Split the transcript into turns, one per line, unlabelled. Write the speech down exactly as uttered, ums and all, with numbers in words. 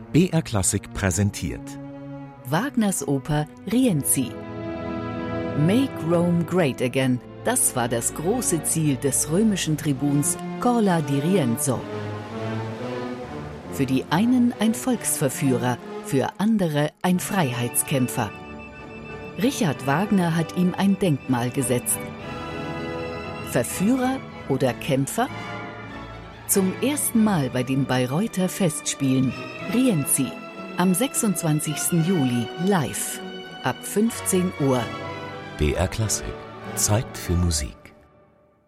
B R Klassik präsentiert
Wagners Oper Rienzi. Make Rome Great Again, das war das große Ziel des römischen Tribuns Corla di Rienzo. Für die einen ein Volksverführer, für andere ein Freiheitskämpfer. Richard Wagner hat ihm ein Denkmal gesetzt. Verführer oder Kämpfer? Zum ersten Mal bei den Bayreuther Festspielen Rienzi am sechsundzwanzigsten Juli live ab fünfzehn Uhr.
B R Klassik. Zeit für Musik.